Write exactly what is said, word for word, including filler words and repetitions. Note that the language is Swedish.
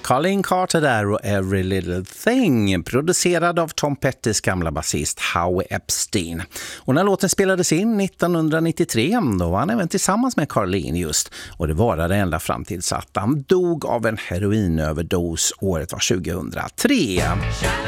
Colin Carter där och Every Little Thing, producerad av Tom Pettys gamla basist Howie Epstein. Och när låten spelades in nittonhundranittiotre, då var han även tillsammans med Carlene just. Och det varade ända fram till att han dog av en heroinöverdos. Året var tjugohundratre.